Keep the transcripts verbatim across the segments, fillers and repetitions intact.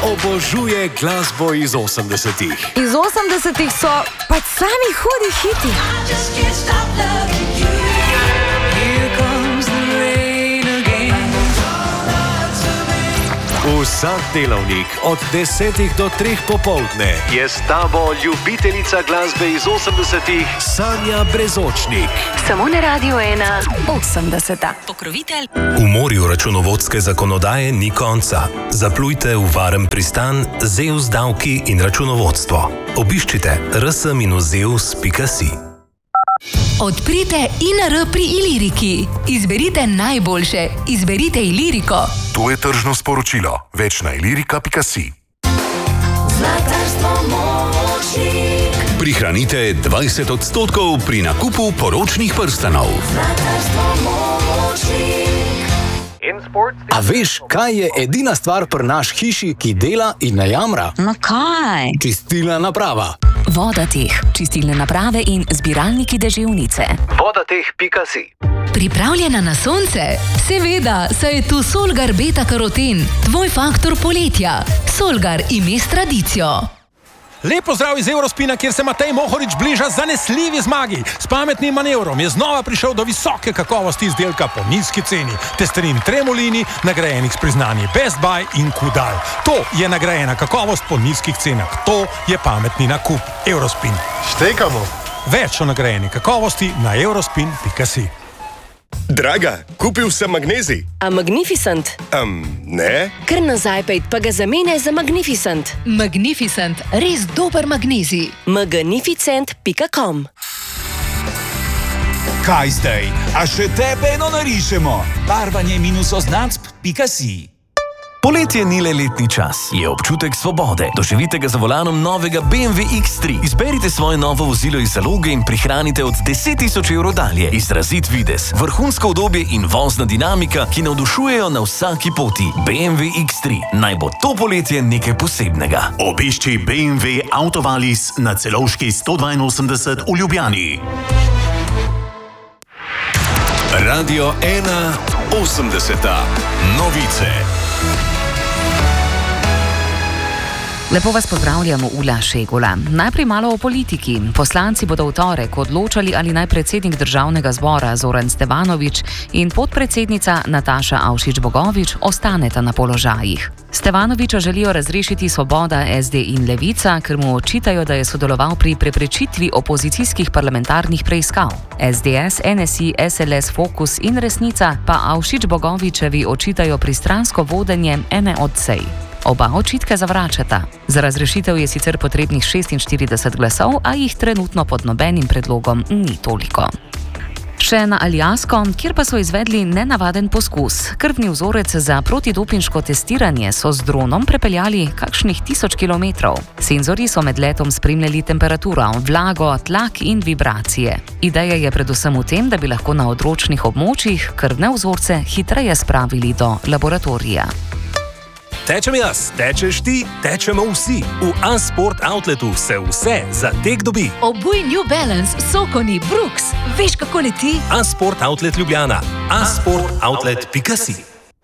obožuje glasbo iz osemdesetih. Iz osemdesetih so pač sami hudi hiti. Vsak delavnik od desetih do treh popoldne je s tabo ljubiteljica glasbe iz osemdesetih Sanja Brezočnik. Samo na Radio ena osemdeseta. Pokrovitelj. V morju računovodske zakonodaje ni konca. Zaplujte v varen pristan Zeus davki in računovodstvo. Obiščite r s minus zeus pika si. Odprite I N R pri Iliriki. Izberite najboljše. Izberite Iliriko. To je tržno sporočilo. Več na ilirika pika si. Zlatarstvo Močnik. Prihranite dvajset odstotkov pri nakupu poročnih prstanov. Zlatarstvo Močnik. A veš, kaj je edina stvar pri naš hiši, ki dela in ne jamra? No kaj? Čistilna naprava. Vodateh, čistilne naprave in zbiralniki deževnice. vodateh pika si. Pripravljena na sonce? Seveda, saj je tu Solgar Beta Karoten, tvoj faktor poletja. Solgar ime s tradicijo. Lepo zdrav iz Eurospina, kjer se Matej Mohorič bliža zanesljivi zmagi. S pametnim manevrom je znova prišel do visoke kakovosti izdelka po nizki ceni. Testerin Tremolini, nagrajenih s priznanji Best Buy in Kudal. To je nagrajena kakovost po nizkih cenah. To je pametni nakup. Eurospin. Štekamo. Več o nagrajeni kakovosti na eurospin pika si. Draga, kupil sem magnezij. A Magnificent? Um, ne. Kar nazaj pejt, pa ga zamenjaj za Magnificent. Magnificent, res dober magnezij. magnificent pika com. Kaj zdaj? A še tebe eno narišemo? Barvanje minus oznacb pika si. Poletje ni le letni čas, je občutek svobode. Doživite ga za volanom novega B M W X tri. Izberite svoje novo vozilo iz zaloge in prihranite od deset tisoč evrov dalje. Izrazit videz, vrhunsko udobje in vozna dinamika, ki navdušujejo na vsaki poti. B M W X tri. Naj bo to poletje nekaj posebnega. Obišči B M W Autovalis na Celovški sto dvainosemdeset v Ljubljani. Radio ena osemdeseta. Novice. Lepo vas pozdravljamo, Ula Šegula. Najprej malo o politiki. Poslanci bodo v torek odločali, ali naj predsednik državnega zbora Zoran Stevanović in podpredsednica Nataša Avšič Bogovič ostaneta na položajih. Stevanovića želijo razrešiti Svoboda, S D in Levica, ker mu očitajo, da je sodeloval pri preprečitvi opozicijskih parlamentarnih preiskav. S D S, N S I, S L S, Fokus in Resnica pa Avšič Bogovičevi očitajo pristransko vodenje ene od sej. Oba očitke zavračata. Za razrešitev je sicer potrebnih šestinštirideset glasov, a jih trenutno pod nobenim predlogom ni toliko. Še na Aljasko, kjer pa so izvedli nenavaden poskus. Krvni vzorec za protidopinško testiranje so z dronom prepeljali kakšnih tisoč kilometrov. Senzorji so med letom spremljali temperaturo, vlago, tlak in vibracije. Ideja je predvsem v tem, da bi lahko na odročnih območjih krvne vzorce hitreje spravili do laboratorija. Tečem jaz, tečeš ti, tečemo vsi. V A-Sport Outletu se vse za tek dobi. Obuj New Balance, Sokoni, Brooks. Veš, kako leti? A-Sport Outlet Ljubljana. a sport outlet pika si.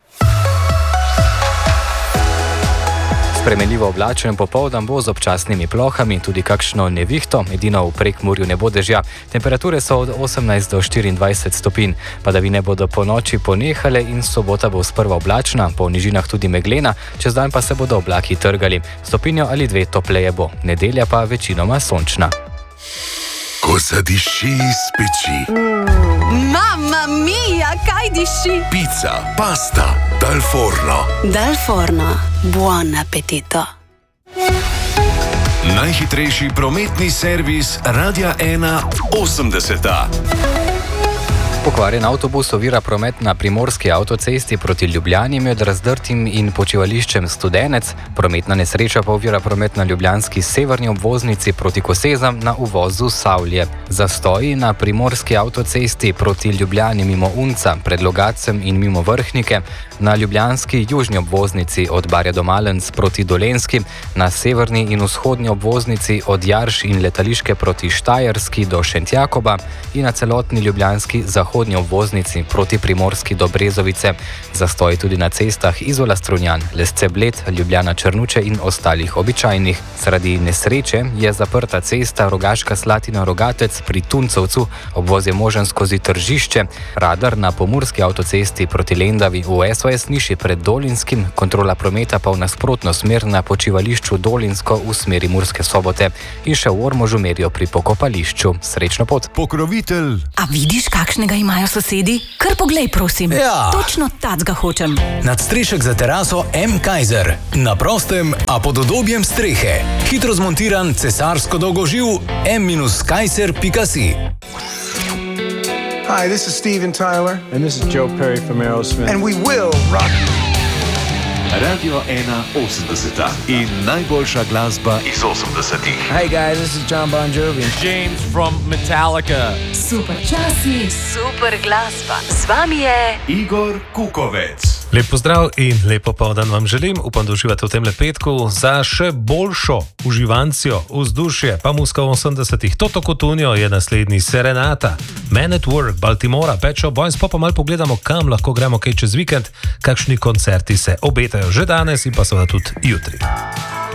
Spremenljivo oblačen popoldan bo z občasnimi plohami, tudi kakšno nevihto, edino v Prekmurju ne bo dežja. Temperature so od osemnajst do štiriindvajset stopinj, padavine bodo po noči ponehale in sobota bo sprva oblačna, po nižinah tudi meglena, čez dan pa se bodo oblaki trgali. Stopinjo ali dve topleje bo, nedelja pa večinoma sončna. Ko zadiši iz peči. Mm, mamma mia, kaj diši? Pizza, pasta, dal forno. Dal forno, buon appetito. Najhitrejši prometni servis Radia ena osemdeseta. Pokvarjen avtobus ovira promet na primorski avtocesti proti Ljubljani med Razdrtim in počivališčem Studenec. Prometna nesreča pa ovira promet na ljubljanski severni obvoznici proti Kosezam na uvozu Savlje. Zastoji na primorski avtocesti proti Ljubljani mimo Unca, pred Logacem in mimo Vrhnike, na ljubljanski južni obvoznici od Barja do Malenc proti Dolenjski, na severni in vzhodni obvoznici od Jarš in Letališke proti Štajerski do Šentjakoba in na celotni ljubljanski zahodni zahodnji obvoznici proti Primorski do Brezovice, zastoj tudi na cestah Izola Strunjan, Lesce Bled, Ljubljana Črnuče in ostalih običajnih. Zaradi nesreče je zaprta cesta Rogaška Slatina Rogatec pri Tuncovcu, obvoz je možen skozi Tržišče, radar na pomurski avtocesti proti Lendavi v S O S Niši pred Dolinskim, kontrola prometa pa v nasprotno smer na počivališču Dolinsko v smeri Murske Sobote in še v Ormožu merijo pri pokopališču. Srečno pot. Pokrovitelj. A vidiš, kakšnega imajo sosedi? Kar poglej, prosim. Ja. Točno tacga hočem. Nadstrešek za teraso M. Kaiser. Na prostem, a pod udobjem strehe. Hitro zmontiran cesarsko dolgoživ M Kaiser pika si. Hi, this is Steven Tyler. And this is Joe Perry from Aerosmith. And we will rock you. Radio ena osemdeseta in najboljša glasba iz osemdesetih. Hey guys, this is John Bon Jovi. James from Metallica. Super časi, super glasba. Z vami je Igor Kukovec. Lep pozdrav in lepo povdan vam želim. Upam, da uživate v tem lepetku. Za še boljšo uživancijo vzdušje pa muska v osemdesetih. Toto Cotugno je naslednji Serenata. Man at Work, Baltimora, Pet Shop Boys, pa pa malo pogledamo, kam lahko gremo kaj čez vikend, kakšni koncerti se obetajo že danes in pa seveda tudi jutri.